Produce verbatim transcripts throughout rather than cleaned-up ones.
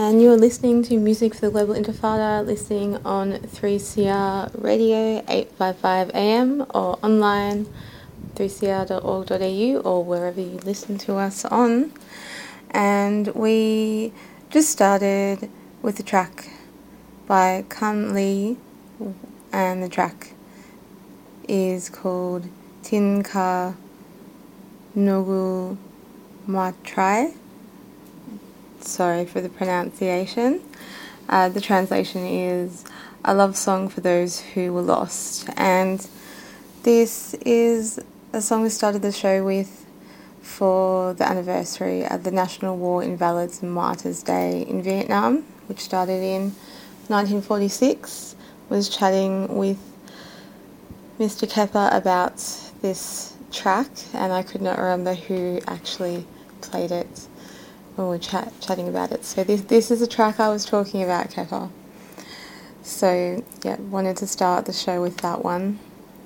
and you are listening to Music for the Global Intifada, listening on three C R Radio eight fifty-five A M or online three c r dot org dot a u or wherever you listen to us on. And we just started with a track by Kan Lee, and the track is called Tin Ka Nogu Matrai. Sorry for the pronunciation. Uh, the translation is a love song for those who were lost. And this is a song we started the show with for the anniversary of the National War Invalids and Martyrs Day in Vietnam, which started in nineteen forty-six. Was chatting with Mister Kepper about this track, and I could not remember who actually played it when we were chat, chatting about it. So this this is a track I was talking about, Kepper. So yeah, wanted to start the show with that one.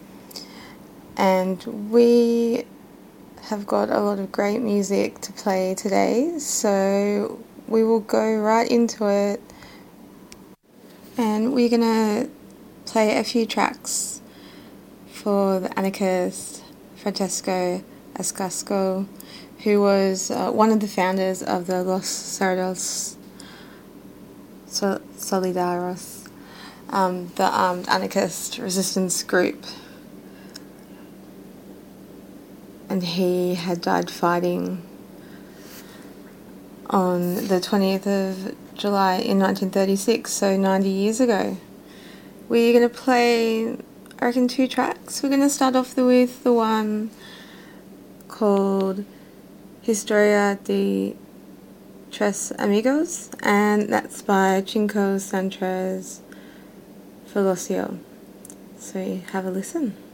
And we have got a lot of great music to play today, so we will go right into it. And we're gonna play a few tracks for the anarchist Francesco Ascasco, who was uh, one of the founders of the Los Cerdos Solidarios, um, the armed anarchist resistance group. And he had died fighting on the twentieth of July in nineteen thirty-six, so ninety years ago. We're going to play, I reckon, two tracks. We're going to start off with the one called Historia de Tres Amigos, and that's by Cinco Sanchez Velocio. So have a listen.